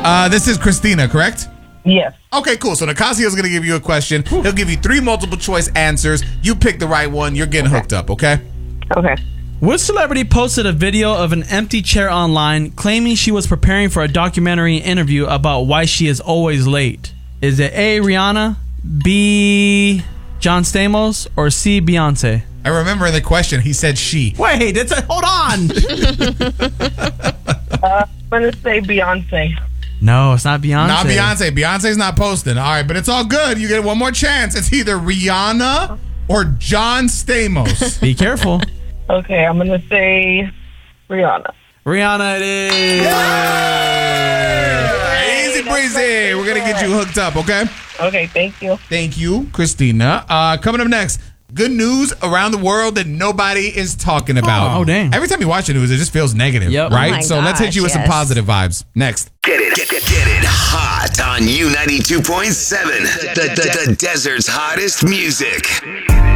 This is Christina, correct? Yes. Okay, cool. So Nicasio's going to give you a question. He'll give you 3 multiple choice answers. You pick the right one. You're getting hooked up, okay? Okay. Which celebrity posted a video of an empty chair online claiming she was preparing for a documentary interview about why she is always late? Is it A, Rihanna, B, John Stamos, or C, Beyonce? I remember in the question, he said she. Wait, hold on. I'm going to say Beyonce. No, it's not Beyonce. Not Beyonce. Beyonce's not posting. All right, but it's all good. You get one more chance. It's either Rihanna or John Stamos. Be careful. Okay, I'm going to say Rihanna. Rihanna it is. Yeah. Easy breezy. We're going to get you hooked up, okay? Okay, thank you. Thank you, Christina. Coming up next, good news around the world that nobody is talking about. Oh, dang. Every time you watch the news, it just feels negative, Yep. right? Oh my So let's hit you with some gosh, yes. positive vibes. Next. Get it hot on U92.7, the desert's hottest music.